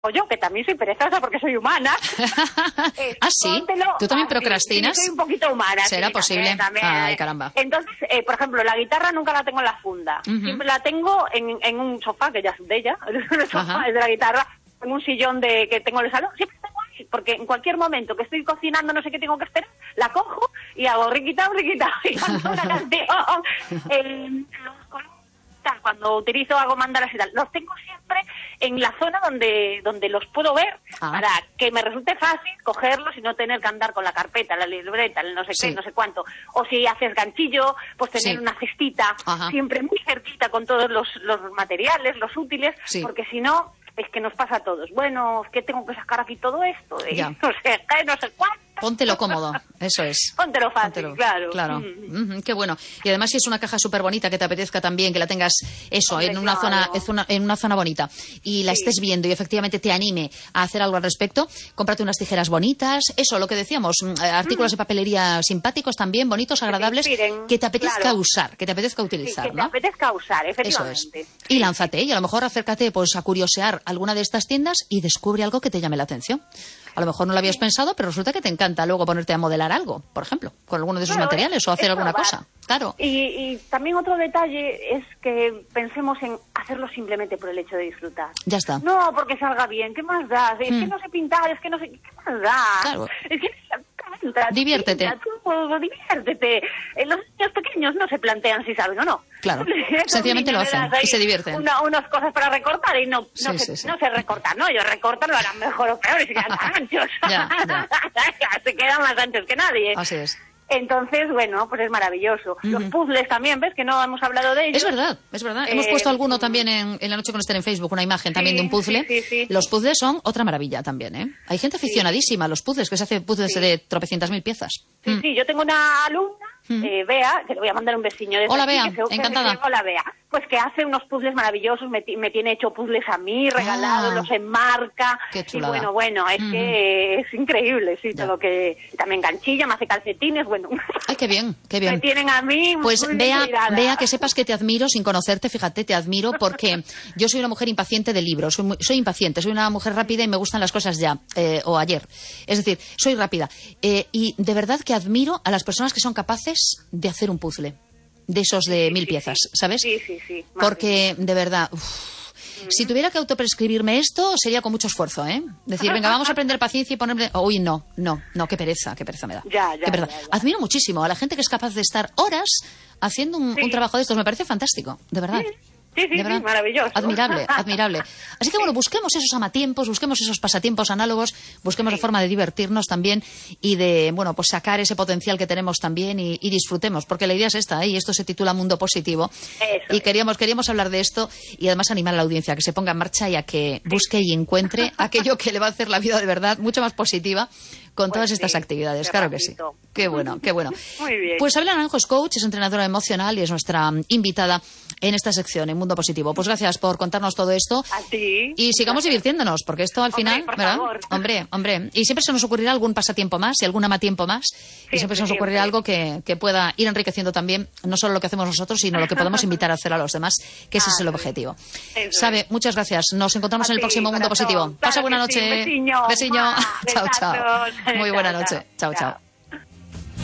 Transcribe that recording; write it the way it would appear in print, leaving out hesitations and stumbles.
o yo, que también soy perezosa porque soy humana. ¿Ah, sí? ¿Tú también procrastinas? Sí, soy un poquito humana. ¿Será posible? También. Ay, caramba. Entonces, por ejemplo, la guitarra nunca la tengo en la funda. Siempre la tengo en un sofá, que ya es de ella, el sofá es de la guitarra, en un sillón que tengo en el salón. Siempre tengo ahí, porque en cualquier momento que estoy cocinando, no sé qué tengo que esperar, la cojo y hago riquitao, y canto una canción. Cuando utilizo, hago mandalas y tal, los tengo siempre en la zona donde los puedo ver, para que me resulte fácil cogerlos y no tener que andar con la carpeta, la libreta, el no sé qué, no sé cuánto. O si haces ganchillo, pues tener una cestita siempre muy cerquita con todos los materiales, los útiles, porque si no, es que nos pasa a todos. Bueno, es que tengo que sacar aquí todo esto, no sé cuánto. Póntelo cómodo, eso es. Póntelo fácil, claro. Qué bueno. Y además, si es una caja súper bonita que te apetezca también, que la tengas en una zona bonita y la estés viendo y efectivamente te anime a hacer algo al respecto, cómprate unas tijeras bonitas, eso, lo que decíamos, artículos de papelería simpáticos también, bonitos, agradables, que te apetezca usar, que te apetezca utilizar, que te apetezca usar, efectivamente. Eso es. Y lánzate, y a lo mejor acércate pues a curiosear alguna de estas tiendas y descubre algo que te llame la atención. A lo mejor no lo habías pensado, pero resulta que te encanta luego ponerte a modelar algo, por ejemplo, con alguno de esos materiales o hacer alguna cosa. Claro. Y también otro detalle es que pensemos en hacerlo simplemente por el hecho de disfrutar. Ya está. No porque salga bien, ¿qué más da? Es que no sé pintar, es que no sé, ¿qué más da? Claro. Es que diviértete. Diviértete. Los niños pequeños no se plantean si saben o no. Claro, sencillamente lo hacen y se divierten. Unas cosas para recortar y no sé recortar, ¿no? Ellos recortan, lo harán mejor o peor y se quedan tan anchos. Se quedan más anchos que nadie. Así es. Entonces, bueno, pues es maravilloso. Los puzzles también, ¿ves? Que no hemos hablado de ellos. Es verdad. Hemos puesto alguno también en la noche con Esther en Facebook, una imagen también de un puzzle. Sí. Los puzzles son otra maravilla también, ¿eh? Hay gente aficionadísima a los puzzles, que se hace puzzles de tropecientas mil piezas. Sí, yo tengo una alumna, Bea, que le voy a mandar un besiño. Hola, Bea, encantada. Hola, Bea. Pues que hace unos puzzles maravillosos, me tiene hecho puzzles a mí, regalados, los enmarca. Qué chulada. Y bueno, es que es increíble, todo lo que... También ganchilla, me hace calcetines, bueno. Ay, qué bien. Me tienen a mí pues muy Bea, que sepas que te admiro sin conocerte, fíjate, te admiro porque yo soy una mujer impaciente de libros, soy impaciente, soy una mujer rápida y me gustan las cosas ya, o ayer. Es decir, soy rápida. Y de verdad que admiro a las personas que son capaces de hacer un puzzle de esos de 1000 piezas, ¿sabes? Sí. Porque, de verdad, si tuviera que autoprescribirme esto, sería con mucho esfuerzo, ¿eh? Decir, venga, vamos a aprender paciencia y ponerle... Uy, no, qué pereza me da. Ya. Admiro muchísimo a la gente que es capaz de estar horas haciendo un trabajo de estos. Me parece fantástico, de verdad. Sí, maravilloso. Admirable. Así que bueno, busquemos esos amatiempos, busquemos esos pasatiempos análogos, busquemos la forma de divertirnos también y de, bueno, pues sacar ese potencial que tenemos también y disfrutemos, porque la idea es esta, y esto se titula Mundo Positivo. Eso y queríamos hablar de esto y además animar a la audiencia a que se ponga en marcha y a que busque y encuentre aquello que le va a hacer la vida de verdad mucho más positiva con todas estas actividades, claro que sí. Qué bueno. Muy bien. Pues Abela Naranjo es coach, es entrenadora emocional y es nuestra invitada en esta sección, en Mundo Positivo. Pues gracias por contarnos todo esto. A ti. Y sigamos divirtiéndonos, porque esto al final, por ¿verdad? favor. Hombre. Y siempre se nos ocurrirá algún pasatiempo más y algún amatiempo más. Y siempre se nos ocurrirá algo que pueda ir enriqueciendo también, no solo lo que hacemos nosotros, sino lo que podemos invitar a hacer a los demás, que ese es el objetivo. Sabe, muchas gracias. Nos encontramos en el próximo Mundo Positivo. Pasa buena noche. Besiño. Chao. Muy buena noche. Chao.